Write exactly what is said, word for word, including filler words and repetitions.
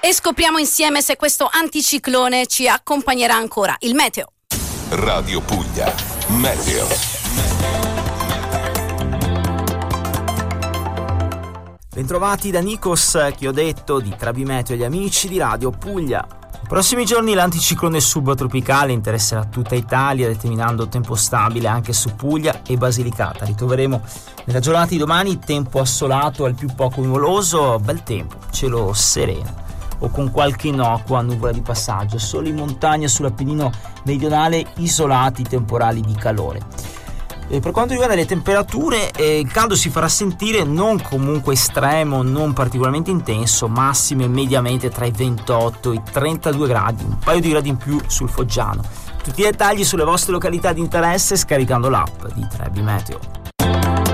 E scopriamo insieme se questo anticiclone ci accompagnerà ancora. Il meteo. Radio Puglia. Meteo. Bentrovati da Nikos Chioddetto di Trabimeteo e gli amici di Radio Puglia. Nei prossimi giorni l'anticiclone subtropicale interesserà tutta Italia, determinando tempo stabile anche su Puglia e Basilicata. Ritroveremo nella giornata di domani tempo assolato al più poco nuvoloso, bel tempo, cielo sereno o con qualche innocua nuvola di passaggio, solo in montagna sull'Appennino meridionale isolati temporali di calore. E per quanto riguarda le temperature, eh, il caldo si farà sentire, non comunque estremo, non particolarmente intenso, massime mediamente tra i ventotto e i trentadue gradi, un paio di gradi in più sul Foggiano. Tutti i dettagli sulle vostre località di interesse scaricando l'app di Trabimeteo.